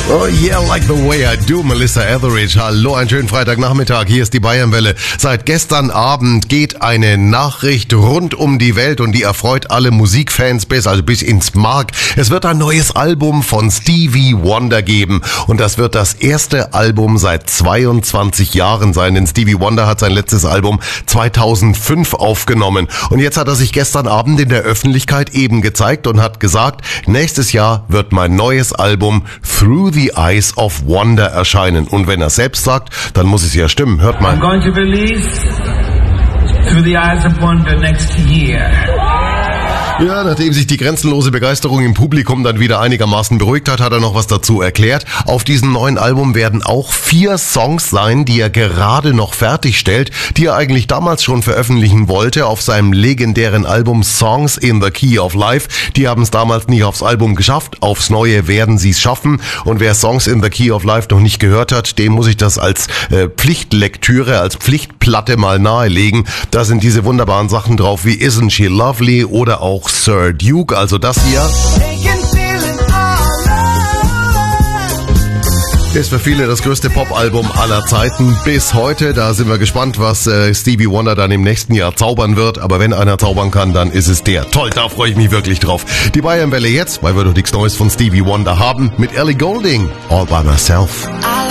Oh yeah, like the way I do, Melissa Etheridge. Hallo, einen schönen Freitagnachmittag. Hier ist die Bayernwelle. Seit gestern Abend geht eine Nachricht rund um die Welt und die erfreut alle Musikfans bis ins Mark. Es wird ein neues Album von Stevie Wonder geben und das wird das erste Album seit 22 Jahren sein. Denn Stevie Wonder hat sein letztes Album 2005 aufgenommen und jetzt hat er sich gestern Abend in der Öffentlichkeit eben gezeigt und hat gesagt, nächstes Jahr wird mein neues Album Through the Eyes of Wonder erscheinen. Und wenn er selbst sagt, dann muss es ja stimmen. Hört mal. I'm going to release Through the Eyes of Wonder next year. Ja, nachdem sich die grenzenlose Begeisterung im Publikum dann wieder einigermaßen beruhigt hat, hat er noch was dazu erklärt. Auf diesem neuen Album werden auch 4 Songs sein, die er gerade noch fertigstellt, die er eigentlich damals schon veröffentlichen wollte auf seinem legendären Album Songs in the Key of Life. Die haben es damals nicht aufs Album geschafft, aufs Neue werden sie es schaffen. Und wer Songs in the Key of Life noch nicht gehört hat, dem muss ich das als Pflichtlektüre, als Pflichtplatte mal nahelegen. Da sind diese wunderbaren Sachen drauf wie Isn't She Lovely oder auch Sir Duke, also das hier ist für viele das größte Pop-Album aller Zeiten bis heute. Da sind wir gespannt, was Stevie Wonder dann im nächsten Jahr zaubern wird. Aber wenn einer zaubern kann, dann ist es der. Toll, da freue ich mich wirklich drauf. Die Bayernwelle jetzt, weil wir doch nichts Neues von Stevie Wonder haben, mit Ellie Goulding, All by Myself.